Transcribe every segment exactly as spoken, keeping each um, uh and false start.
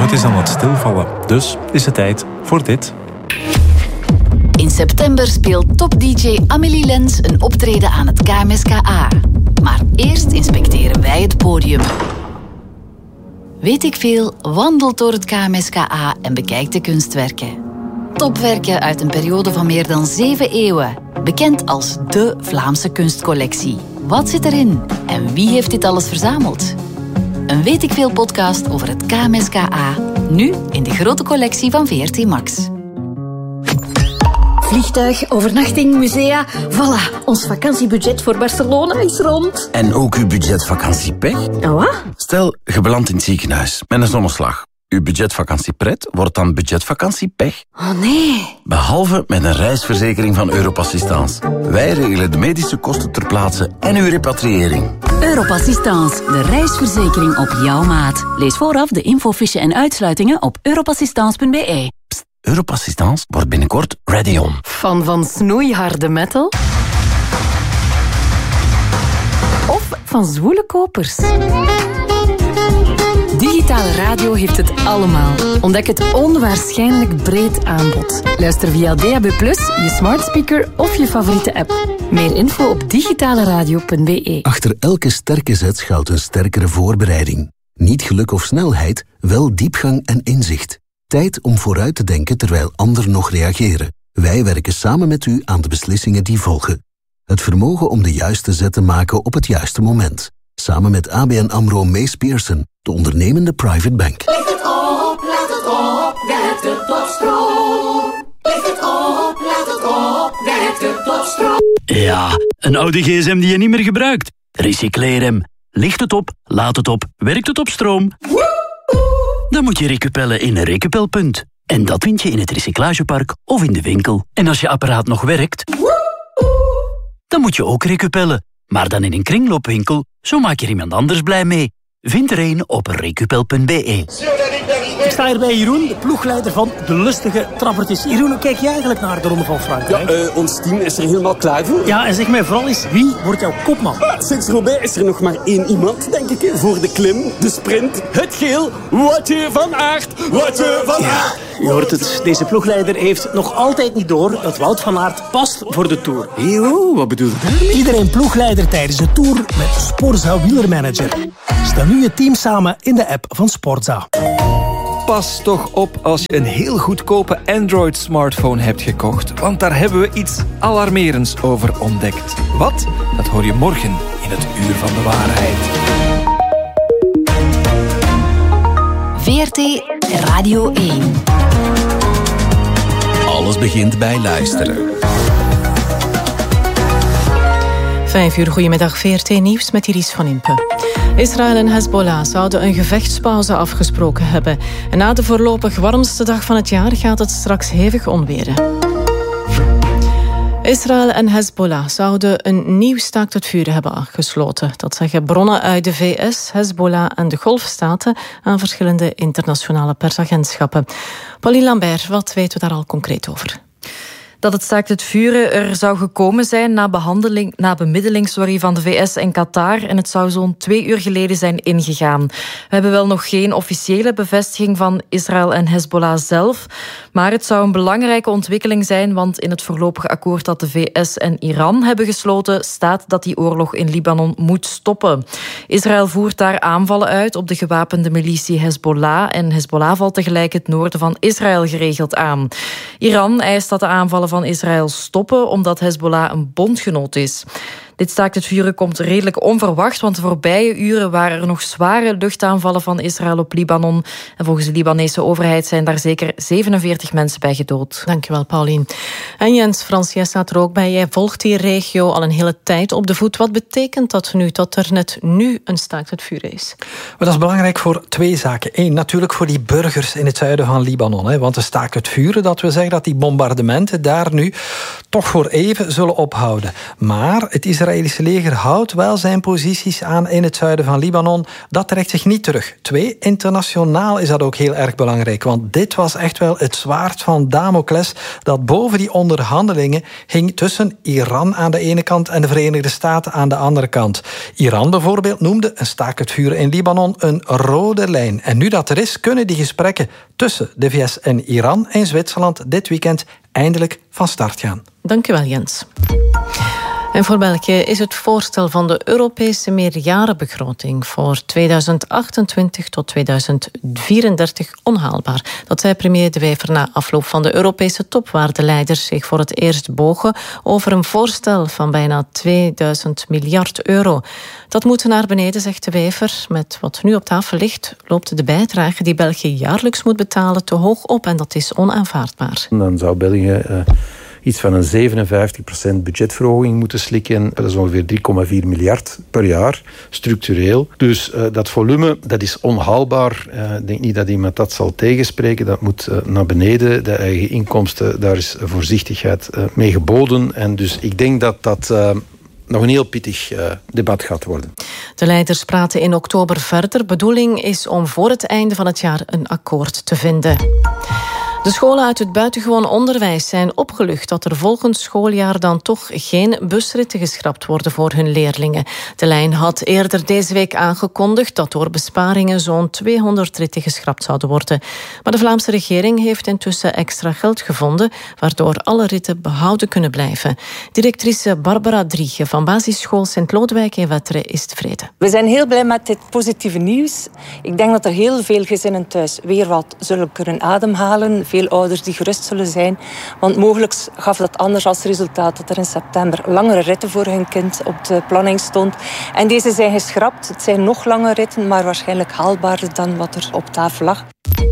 het is aan het stilvallen. Dus is het tijd voor dit. In september speelt top-D J Amélie Lens een optreden aan het K M S K A. Maar eerst inspecteren wij het podium. Weet ik veel wandelt door het K M S K A en bekijkt de kunstwerken. Topwerken uit een periode van meer dan zeven eeuwen. Bekend als de Vlaamse kunstcollectie. Wat zit erin? En wie heeft dit alles verzameld? Een Weet ik veel podcast over het K M S K A. Nu in de grote collectie van V R T Max. Vliegtuig, overnachting, musea. Voilà, ons vakantiebudget voor Barcelona is rond. En ook uw budgetvakantiepech? Oh, wat? Stel, je belandt in het ziekenhuis met een zonneslag. Uw budgetvakantiepret wordt dan budgetvakantiepech. Oh nee. Behalve met een reisverzekering van Europassistance. Wij regelen de medische kosten ter plaatse en uw repatriëring. Europassistance, de reisverzekering op jouw maat. Lees vooraf de infofiche en uitsluitingen op europassistance punt b e. Pst, Europassistance wordt binnenkort ready on. Fan van snoeiharde metal? Of van zwoele kopers? Digitale radio heeft het allemaal. Ontdek het onwaarschijnlijk breed aanbod. Luister via D A B plus, je smart speaker of je favoriete app. Meer info op digitale radio punt b e. Achter elke sterke zet schuilt een sterkere voorbereiding. Niet geluk of snelheid, wel diepgang en inzicht. Tijd om vooruit te denken terwijl anderen nog reageren. Wij werken samen met u aan de beslissingen die volgen. Het vermogen om de juiste zet te maken op het juiste moment. Samen met A B N AMRO Mees Pearson, de ondernemende private bank. Licht het op, laat het op, werkt het op stroom. Licht het op, laat het op, werkt het op stroom. Ja, een oude gsm die je niet meer gebruikt. Recycleer hem. Licht het op, laat het op, werkt het op stroom. Dan moet je recupellen in een recupelpunt. En dat vind je in het recyclagepark of in de winkel. En als je apparaat nog werkt, dan moet je ook recupellen. Maar dan in een kringloopwinkel, zo maak je er iemand anders blij mee. Vind er een op recupel punt b e. Ik sta hier bij Jeroen, de ploegleider van de lustige trappertjes. Jeroen, hoe kijk jij eigenlijk naar de Ronde van Frankrijk? Ja, uh, ons team is er helemaal klaar voor. Ja, en zeg mij vooral eens, wie wordt jouw kopman? Uh, sinds Roubaix is er nog maar één iemand, denk ik, voor de klim, de sprint, het geel. Woutje van Aert, Woutje van Aert. Ja, je hoort het, deze ploegleider heeft nog altijd niet door dat Wout van Aert past voor de Tour. Yo, wat bedoel je? Iedereen ploegleider tijdens de Tour met Sporza Wielermanager. Stel nu je team samen in de app van Sporza. Pas toch op als je een heel goedkope Android-smartphone hebt gekocht. Want daar hebben we iets alarmerends over ontdekt. Wat? Dat hoor je morgen in het Uur van de Waarheid. V R T Radio één. Alles begint bij luisteren. Vijf uur, goedemiddag, V R T Nieuws met Iris van Impe. Israël en Hezbollah zouden een gevechtspauze afgesproken hebben. En na de voorlopig warmste dag van het jaar gaat het straks hevig onweren. Israël en Hezbollah zouden een nieuw staakt het vuren hebben afgesloten. Dat zeggen bronnen uit de V S, Hezbollah en de Golfstaten aan verschillende internationale persagentschappen. Pauline Lambert, wat weten we daar al concreet over? Dat het staakt het vuren er zou gekomen zijn na, behandeling, na bemiddeling sorry, van de V S en Qatar. En het zou zo'n twee uur geleden zijn ingegaan. We hebben wel nog geen officiële bevestiging van Israël en Hezbollah zelf. Maar het zou een belangrijke ontwikkeling zijn, want in het voorlopig akkoord dat de V S en Iran hebben gesloten staat dat die oorlog in Libanon moet stoppen. Israël voert daar aanvallen uit op de gewapende militie Hezbollah. En Hezbollah valt tegelijk het noorden van Israël geregeld aan. Iran eist dat de aanvallen van Israël stoppen, omdat Hezbollah een bondgenoot is. Dit staakt het vuren komt redelijk onverwacht, want de voorbije uren waren er nog zware luchtaanvallen van Israël op Libanon. En volgens de Libanese overheid zijn daar zeker zevenenveertig mensen bij gedood. Dankjewel, Paulien. En Jens Frans, jij staat er ook bij. Jij volgt die regio al een hele tijd op de voet. Wat betekent dat nu, dat er net nu een staakt het vuren is? Dat is belangrijk voor twee zaken. Eén, natuurlijk voor die burgers in het zuiden van Libanon. Hè, want de staakt het vuren, dat we zeggen dat die bombardementen daar nu toch voor even zullen ophouden. Maar het Israël Israëlische leger houdt wel zijn posities aan in het zuiden van Libanon. Dat trekt zich niet terug. Twee, internationaal is dat ook heel erg belangrijk. Want dit was echt wel het zwaard van Damocles dat boven die onderhandelingen hing tussen Iran aan de ene kant en de Verenigde Staten aan de andere kant. Iran bijvoorbeeld noemde een staakt het vuren in Libanon een rode lijn. En nu dat er is, kunnen die gesprekken tussen de V S en Iran en Zwitserland dit weekend eindelijk van start gaan. Dank u wel, Jens. En voor België is het voorstel van de Europese meerjarenbegroting voor tweeduizend achtentwintig tot tweeduizend vierendertig onhaalbaar. Dat zei premier De Wever na afloop van de Europese top, waar de leiders zich voor het eerst bogen over een voorstel van bijna tweeduizend miljard euro. Dat moet naar beneden, zegt De Wever. Met wat nu op tafel ligt, loopt de bijdrage die België jaarlijks moet betalen te hoog op en dat is onaanvaardbaar. Dan zou België Uh... iets van een zevenenvijftig procent budgetverhoging moeten slikken. Dat is ongeveer drie komma vier miljard per jaar, structureel. Dus uh, dat volume, dat is onhaalbaar. Uh, ik denk niet dat iemand dat zal tegenspreken. Dat moet uh, naar beneden. De eigen inkomsten, daar is voorzichtigheid uh, mee geboden. En dus ik denk dat dat Uh, nog een heel pittig uh, debat gaat worden. De leiders praten in oktober verder. Bedoeling is om voor het einde van het jaar een akkoord te vinden. De scholen uit het buitengewoon onderwijs zijn opgelucht dat er volgend schooljaar dan toch geen busritten geschrapt worden voor hun leerlingen. De lijn had eerder deze week aangekondigd dat door besparingen zo'n tweehonderd ritten geschrapt zouden worden. Maar de Vlaamse regering heeft intussen extra geld gevonden, waardoor alle ritten behouden kunnen blijven. Directrice Barbara Driege van basisschool Sint-Lodewijk in Wetteren is tevreden. We zijn heel blij met dit positieve nieuws. Ik denk dat er heel veel gezinnen thuis weer wat zullen kunnen ademhalen. Veel ouders die gerust zullen zijn. Want mogelijk gaf dat anders als resultaat dat er in september langere ritten voor hun kind op de planning stond. En deze zijn geschrapt. Het zijn nog lange ritten, maar waarschijnlijk haalbaarder dan wat er op tafel lag.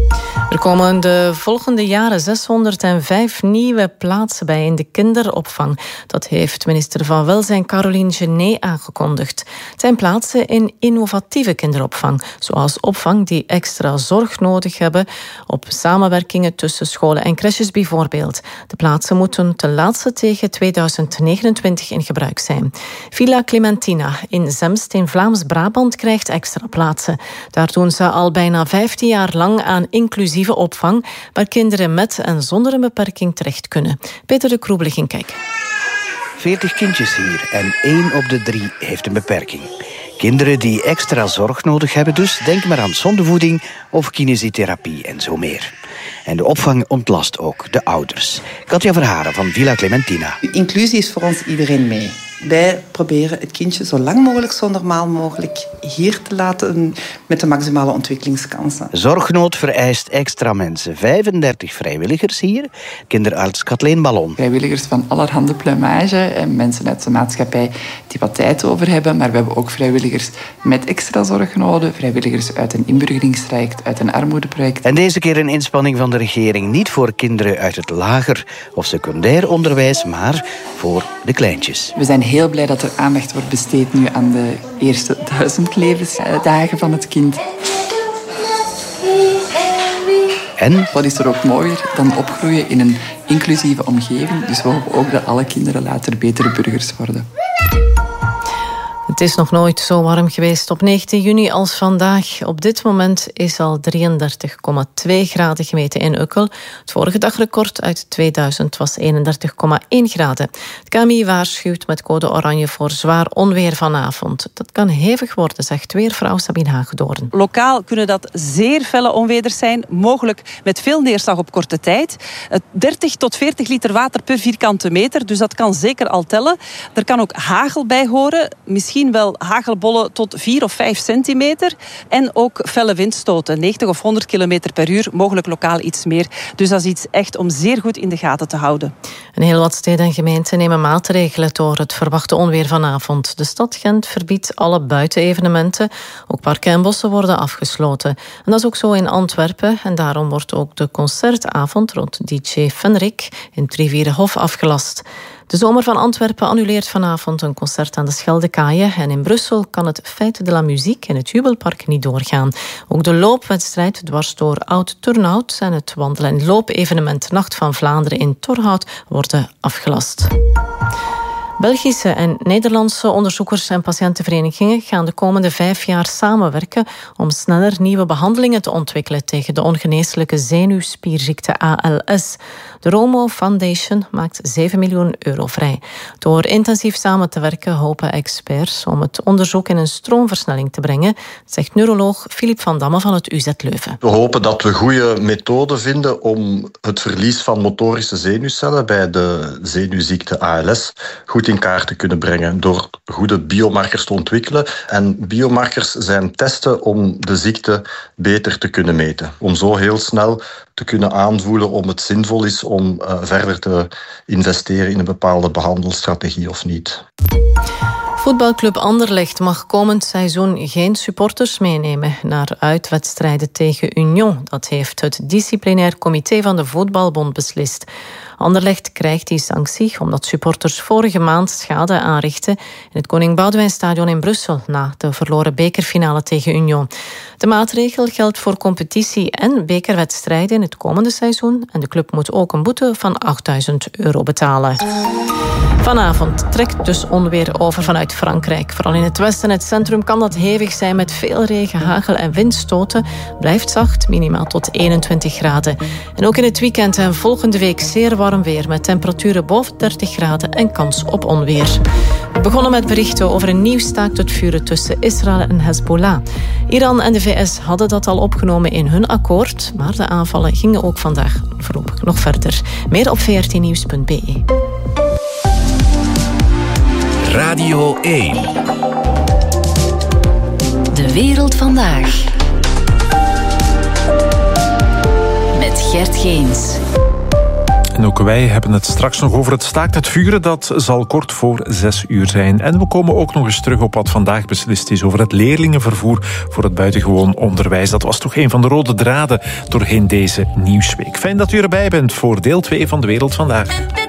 Er komen de volgende jaren zeshonderdvijf nieuwe plaatsen bij in de kinderopvang. Dat heeft minister van Welzijn Caroline Genet aangekondigd. Het zijn plaatsen in innovatieve kinderopvang, zoals opvang die extra zorg nodig hebben, op samenwerkingen tussen scholen en crèches bijvoorbeeld. De plaatsen moeten ten laatste tegen tweeduizend negenentwintig in gebruik zijn. Villa Clementina in Zemst in Vlaams-Brabant krijgt extra plaatsen. Daar doen ze al bijna vijftien jaar lang aan inclusieve opvang, waar kinderen met en zonder een beperking terecht kunnen. Peter de Kroebel ging kijken. veertig kindjes hier en één op de drie heeft een beperking. Kinderen die extra zorg nodig hebben dus, denk maar aan zondevoeding of kinesietherapie en zo meer. En de opvang ontlast ook de ouders. Katja Verharen van Villa Clementina. Inclusie is voor ons iedereen mee. Wij proberen het kindje zo lang mogelijk, zo normaal mogelijk hier te laten met de maximale ontwikkelingskansen. Zorgnood vereist extra mensen. vijfendertig vrijwilligers hier. Kinderarts Kathleen Ballon. Vrijwilligers van allerhande pluimage en mensen uit de maatschappij die wat tijd over hebben. Maar we hebben ook vrijwilligers met extra zorgnoden. Vrijwilligers uit een inburgeringstraject, uit een armoedeproject. En deze keer een inspanning van de regering. Niet voor kinderen uit het lager of secundair onderwijs, maar voor de kleintjes. We zijn heel blij dat er aandacht wordt besteed nu aan de eerste duizend levensdagen van het kind. En? Wat is er ook mooier dan opgroeien in een inclusieve omgeving. Dus we hopen ook dat alle kinderen later betere burgers worden. Het is nog nooit zo warm geweest op negentien juni als vandaag. Op dit moment is al drieëndertig komma twee graden gemeten in Ukkel. Het vorige dagrecord uit tweeduizend was eenendertig komma één graden. Het K M I waarschuwt met code oranje voor zwaar onweer vanavond. Dat kan hevig worden, zegt weervrouw Sabine Hagedoorn. Lokaal kunnen dat zeer felle onweders zijn, mogelijk met veel neerslag op korte tijd. dertig tot veertig liter water per vierkante meter, dus dat kan zeker al tellen. Er kan ook hagel bij horen, misschien wel hagelbollen tot vier of vijf centimeter. En ook felle windstoten, negentig of honderd kilometer per uur, mogelijk lokaal iets meer. Dus dat is iets echt om zeer goed in de gaten te houden. En heel wat steden en gemeenten nemen maatregelen door het verwachte onweer vanavond. De stad Gent verbiedt alle buitenevenementen. Ook parken en bossen worden afgesloten. En dat is ook zo in Antwerpen. En daarom wordt ook de concertavond rond D J Fenrik in Trivierenhof afgelast. De Zomer van Antwerpen annuleert vanavond een concert aan de Scheldekaaien. En in Brussel kan het Fête de la Musique in het Jubelpark niet doorgaan. Ook de loopwedstrijd dwars door Oud-Turnhout en het wandel- en loopevenement Nacht van Vlaanderen in Torhout worden afgelast. Belgische en Nederlandse onderzoekers en patiëntenverenigingen gaan de komende vijf jaar samenwerken om sneller nieuwe behandelingen te ontwikkelen tegen de ongeneeslijke zenuwspierziekte A L S. De Romo Foundation maakt zeven miljoen euro vrij. Door intensief samen te werken hopen experts om het onderzoek in een stroomversnelling te brengen, zegt neuroloog Filip van Damme van het U Z Leuven. We hopen dat we goede methoden vinden om het verlies van motorische zenuwcellen bij de zenuwziekte A L S goed in kaart te kunnen brengen door goede biomarkers te ontwikkelen. En biomarkers zijn testen om de ziekte beter te kunnen meten. Om zo heel snel te kunnen aanvoelen of het zinvol is om uh, verder te investeren in een bepaalde behandelstrategie of niet. Voetbalclub Anderlecht mag komend seizoen geen supporters meenemen naar uitwedstrijden tegen Union. Dat heeft het disciplinair comité van de Voetbalbond beslist. Anderlecht krijgt die sanctie omdat supporters vorige maand schade aanrichten in het Koning Boudewijnstadion in Brussel na de verloren bekerfinale tegen Union. De maatregel geldt voor competitie- en bekerwedstrijden in het komende seizoen en de club moet ook een boete van achtduizend euro betalen. Vanavond trekt dus onweer over vanuit Frankrijk. Vooral in het westen en het centrum kan dat hevig zijn met veel regen, hagel en windstoten. Blijft zacht, minimaal tot eenentwintig graden. En ook in het weekend en volgende week zeer warm weer met temperaturen boven dertig graden en kans op onweer. We begonnen met berichten over een nieuw staakt het vuren tussen Israël en Hezbollah. Iran en de V S hadden dat al opgenomen in hun akkoord, maar de aanvallen gingen ook vandaag voorlopig nog verder. Meer op v r t nieuws punt b e. Radio één. De wereld vandaag. Met Gert Geens. En ook wij hebben het straks nog over het staakt het vuren. Dat zal kort voor zes uur zijn. En we komen ook nog eens terug op wat vandaag beslist is over het leerlingenvervoer voor het buitengewoon onderwijs. Dat was toch een van de rode draden doorheen deze nieuwsweek. Fijn dat u erbij bent voor deel twee van De Wereld Vandaag.